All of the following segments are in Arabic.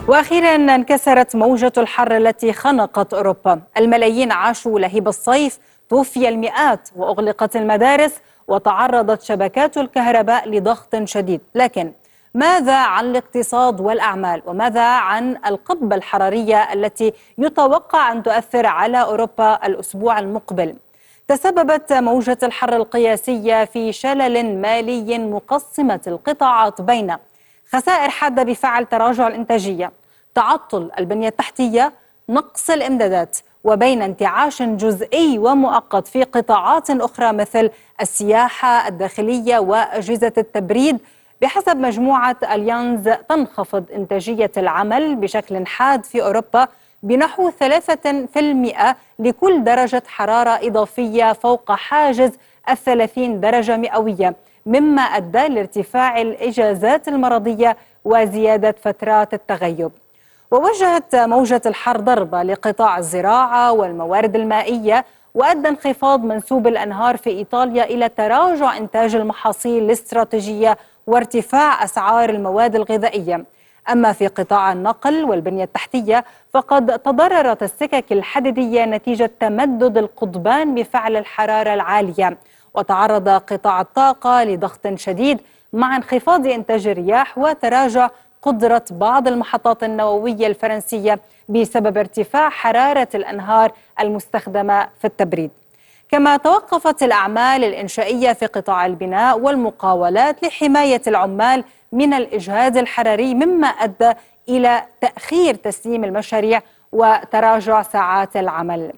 وأخيرا انكسرت موجة الحر التي خنقت أوروبا. الملايين عاشوا لهيب الصيف، توفي المئات وأغلقت المدارس وتعرضت شبكات الكهرباء لضغط شديد. لكن ماذا عن الاقتصاد والأعمال؟ وماذا عن القبة الحرارية التي يتوقع أن تؤثر على أوروبا الأسبوع المقبل؟ تسببت موجة الحر القياسية في شلل مالي مقسمة القطاعات بين خسائر حادة بفعل تراجع الإنتاجية، تعطل البنية التحتية، نقص الإمدادات، وبين انتعاش جزئي ومؤقت في قطاعات أخرى مثل السياحة الداخلية وأجهزة التبريد. بحسب مجموعة أليانز تنخفض إنتاجية العمل بشكل حاد في أوروبا بنحو 3% لكل درجة حرارة إضافية فوق حاجز 30 درجة مئوية، مما أدى لارتفاع الإجازات المرضية وزيادة فترات التغيب. ووجهت موجة الحر ضربة لقطاع الزراعة والموارد المائية، وأدى انخفاض منسوب الأنهار في إيطاليا إلى تراجع إنتاج المحاصيل الاستراتيجية وارتفاع أسعار المواد الغذائية. أما في قطاع النقل والبنية التحتية فقد تضررت السكك الحديدية نتيجة تمدد القضبان بفعل الحرارة العالية، وتعرض قطاع الطاقة لضغط شديد مع انخفاض إنتاج الرياح وتراجع قدرة بعض المحطات النووية الفرنسية بسبب ارتفاع حرارة الأنهار المستخدمة في التبريد. كما توقفت الأعمال الإنشائية في قطاع البناء والمقاولات لحماية العمال من الإجهاد الحراري، مما أدى إلى تأخير تسليم المشاريع وتراجع ساعات العمل.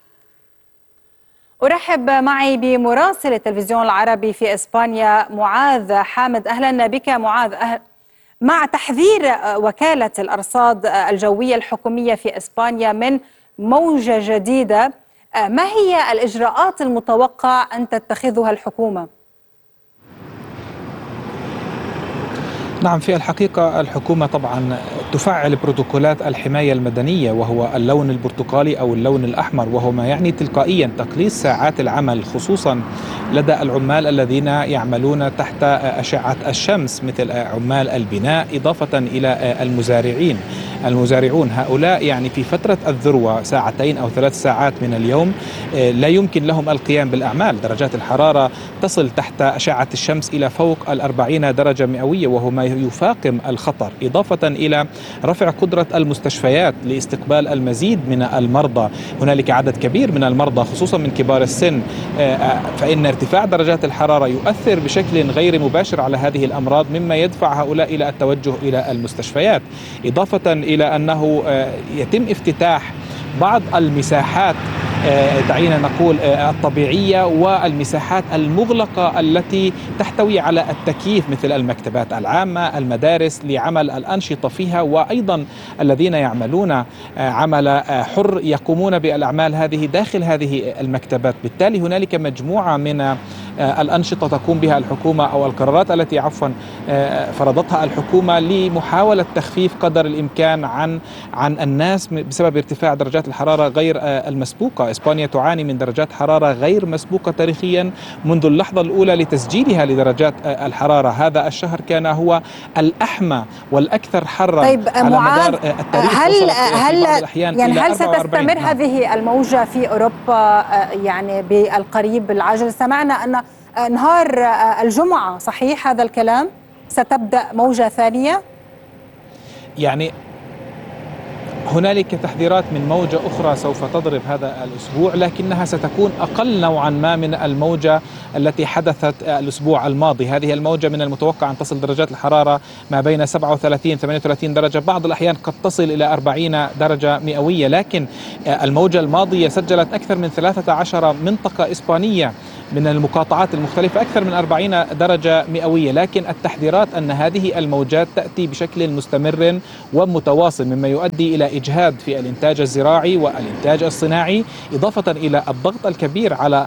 أرحب معي بمراسل التلفزيون العربي في إسبانيا معاذ حامد. أهلا بك معاذ. مع تحذير وكالة الأرصاد الجوية الحكومية في إسبانيا من موجة جديدة، ما هي الإجراءات المتوقع أن تتخذها الحكومة؟ نعم، في الحقيقة الحكومة طبعا تفعل بروتوكولات الحماية المدنية، وهو اللون البرتقالي أو اللون الأحمر، وهو ما يعني تلقائيا تقليص ساعات العمل، خصوصا لدى العمال الذين يعملون تحت أشعة الشمس مثل عمال البناء، إضافة إلى المزارعون هؤلاء يعني في فترة الذروة 2 أو 3 ساعات من اليوم لا يمكن لهم القيام بالأعمال. درجات الحرارة تصل تحت أشعة الشمس إلى فوق 40 درجة مئوية، وهو ما يفاقم الخطر، إضافة إلى رفع قدرة المستشفيات لاستقبال المزيد من المرضى. هنالك عدد كبير من المرضى خصوصا من كبار السن، فإن ارتفاع درجات الحرارة يؤثر بشكل غير مباشر على هذه الأمراض، مما يدفع هؤلاء إلى التوجه إلى المستشفيات، إضافة إلى أنه يتم افتتاح بعض المساحات دعينا نقول الطبيعية والمساحات المغلقة التي تحتوي على التكييف مثل المكتبات العامة، المدارس، لعمل الأنشطة فيها، وأيضا الذين يعملون عمل حر يقومون بالأعمال هذه داخل هذه المكتبات. بالتالي هنالك مجموعة من الأنشطة تقوم بها الحكومة أو القرارات التي فرضتها الحكومة لمحاولة تخفيف قدر الإمكان عن الناس بسبب ارتفاع درجات الحرارة غير المسبوقة. إسبانيا تعاني من درجات حرارة غير مسبوقة تاريخيا منذ اللحظة الأولى لتسجيلها لدرجات الحرارة. هذا الشهر كان هو الأحمى والأكثر حرا على مدار التاريخ. هل ستستمر هذه الموجة في أوروبا يعني بالقريب العاجل؟ سمعنا أن نهار الجمعة، صحيح هذا الكلام، ستبدأ موجة ثانية؟ يعني هنالك تحذيرات من موجة أخرى سوف تضرب هذا الأسبوع، لكنها ستكون أقل نوعا ما من الموجة التي حدثت الأسبوع الماضي. هذه الموجة من المتوقع أن تصل درجات الحرارة ما بين 37-38 درجة، بعض الأحيان قد تصل إلى 40 درجة مئوية، لكن الموجة الماضية سجلت أكثر من 13 منطقة إسبانية من المقاطعات المختلفة أكثر من 40 درجة مئوية. لكن التحذيرات أن هذه الموجات تأتي بشكل مستمر ومتواصل، مما يؤدي إلى إجهاد في الإنتاج الزراعي والإنتاج الصناعي، إضافة إلى الضغط الكبير على